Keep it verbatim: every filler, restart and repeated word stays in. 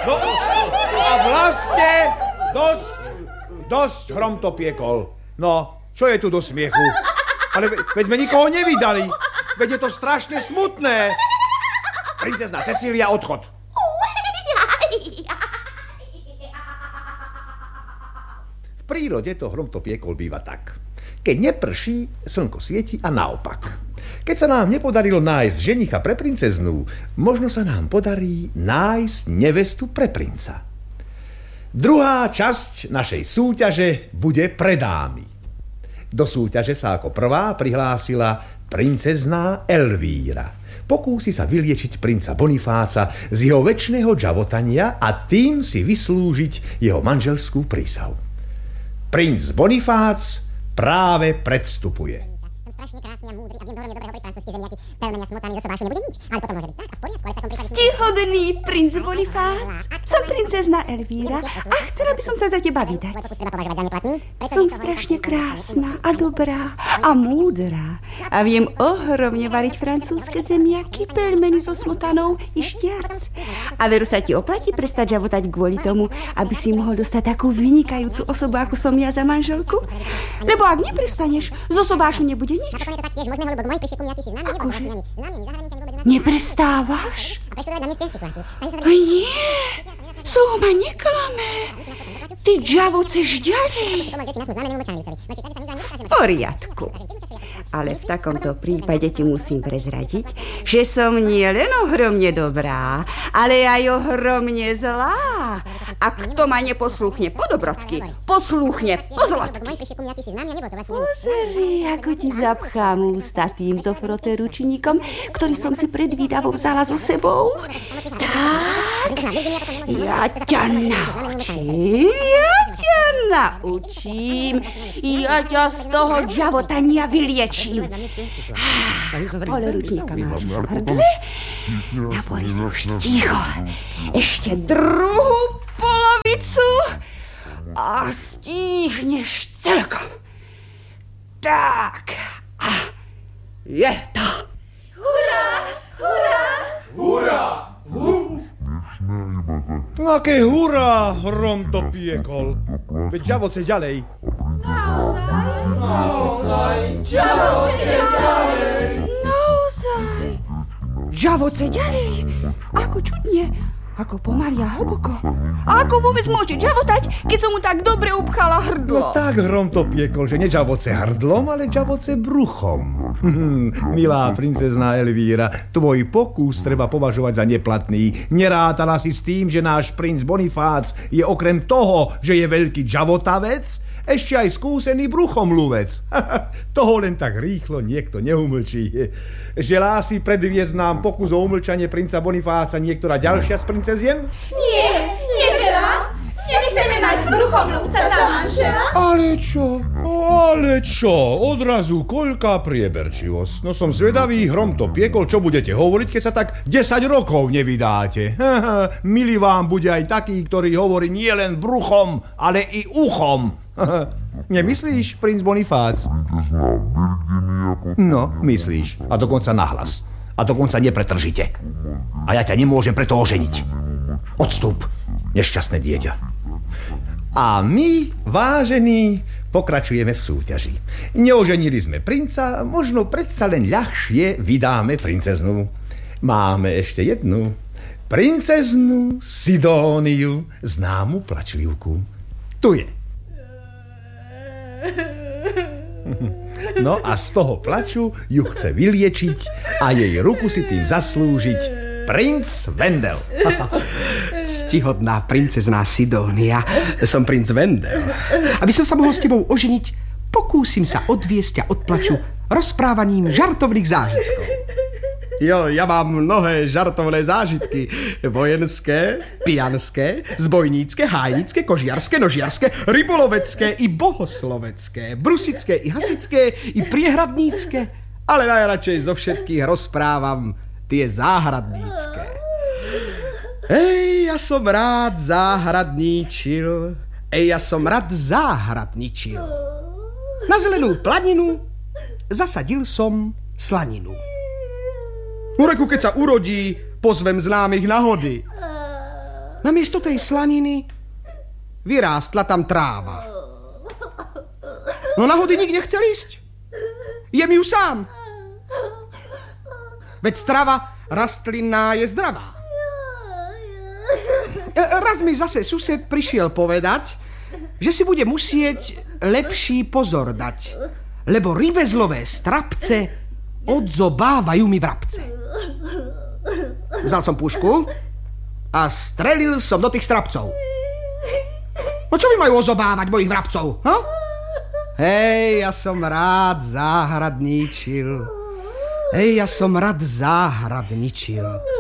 No a vlastne dosť, dosť hrom to piekol. No, čo je tu do smiechu? Ale ve, veď sme nikoho nevydali. Veď je to strašne smutné. Princezna Cecília, odchod. V prírode to hrom to piekol býva tak. Keď neprší, slnko svieti a naopak. Keď sa nám nepodarilo nájsť ženicha pre princeznu, možno sa nám podarí nájsť nevestu pre princa. Druhá časť našej súťaže bude pre dámy. Do súťaže sa ako prvá prihlásila princezná Elvíra. Pokúsi sa vyliečiť princa Bonifáca z jeho večného džavotania a tým si vyslúžiť jeho manželskú prísahu. Princ Bonifác práve predstupuje. Strašne krásny a múdry a viem dohromne dobrého pri francúzskej zemiaky. Pelmenia smotany zo sobášu nebude nič, ale potom môže byť tak a v poriadku, ale v takom prípade... Ctihodný princ Bonifác, som princezna Elvíra a chcela by som sa za teba vydať. Som strašne krásna a dobrá a múdra a viem ohromne variť francúzske zemiaky, pelmeny so smotanou i štiac. A veru sa ti oplatí prestať žavotať kvôli tomu, aby si mohol dostať takú vynikajúcu osobu, ako som ja za manželku? Lebo ak neprestaneš, zo sobášu nebude nič. Akože? Neprestávaš? Aj nie, slovo ma neklame. Ty džavoceš ďalej. V poriadku. Ale v takomto prípade ti musím prezradiť, že som nie len ohromne dobrá, ale aj ohromne zlá. A kto ma neposlúchne po dobrotky, poslúchne po zlatky. Pozri, ako ti zapchám ústa týmto froteručníkom, ktorý som si predvídavo vzala so sebou. Tak, ja ťa naučím, ja ťa naučím, ja ťa z toho džavotania vyliečím. Pole ručníka máš v hrdle, na poli sa už stíchol. Ešte druhú polovicu a stíhneš celkom. Tak, a je to. Hurá, hurá! Hurá! Aké hurá, hrom to piekol. Veď žavoce ďalej. Naozaj? Naozaj? Žavoce ďalej! Naozaj? Žavoce ďalej? Ako čudne, ako pomaly a hlboko. A ako vôbec môže žavotať, keď som mu tak dobre upchala hrdlo? No tak hrom to piekol, že ne žavoce hrdlom, ale žavoce bruchom. Milá princezná Elvíra, tvoj pokus treba považovať za neplatný. Nerátala si s tým, že náš princ Bonifác je okrem toho, že je veľký žavotavec, ešte aj skúsený bruchomluvec. Toho len tak rýchlo niekto neumlčí. Želá si predviesť nám pokus o umlčanie princa Bonifáca niektorá ďalšia z princezien? Nie, neželá. Nechceme mať bruchomluvca za manžela. Ale čo? Ale čo? Odrazu koľká prieberčivosť. No som zvedavý, hrom to piekol, čo budete hovoriť, keď sa tak desať rokov nevydáte. Milý vám bude aj taký, ktorý hovorí nie len bruchom, ale i uchom. Nemyslíš, princ Bonifác? No, myslíš. A dokonca nahlas. A dokonca nepretržite. A ja ťa nemôžem preto oženiť. Odstup, nešťastné dieťa. A my, vážení, pokračujeme v súťaži. Neoženili sme princa, možno predsa len ľahšie vydáme princeznu. Máme ešte jednu. Princeznú Sidóniu, známu plačlivku. Tu je. No a z toho plaču ju chce vyliečiť a jej ruku si tým zaslúžiť princ Vendel. Ctihodná princezná Sidónia, som princ Vendel. Aby som sa mohol s tebou oženiť, pokúsim sa odviesť ťa od plaču rozprávaním žartovných zážitkov. Jo, ja mám mnohé žartovné zážitky. Vojenské, pijanské, zbojnícke, hájnické, kožiarské, nožiarské, rybolovecké i bohoslovecké, brusické i hasické i priehradnícke. Ale najradšej zo všetkých rozprávam tie záhradnícke. Ej, ja som rád záhradníčil. Ej, ja som rád záhradničil. Na zelenú planinu zasadil som slaninu. No reku, keď sa urodí, pozvem známych na hody. Namiesto tej slaniny vyrástla tam tráva. No na hodinník nechcel ísť. Jem ju sám. Veď strava rastlinná je zdravá. Raz mi zase sused prišiel povedať, že si bude musieť lepší pozor dať, lebo rybezlové strapce odzobávajú mi vrabce. Vzal som pušku a strelil som do tých strapcov. No čo mi majú ozobávať mojich vrabcov? Ha? Hej, ja som rád záhradníčil. Hej, ja som rád záhradničil.